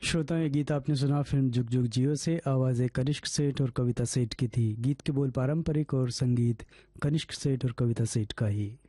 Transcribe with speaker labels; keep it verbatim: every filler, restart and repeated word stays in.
Speaker 1: श्रोता, ये गीत आपने सुना फिल्म जुग जुग जियो से। आवाज़ें कनिष्क सेठ और कविता सेठ की थी। गीत के बोल पारंपरिक और संगीत कनिष्क सेठ और कविता सेठ का ही।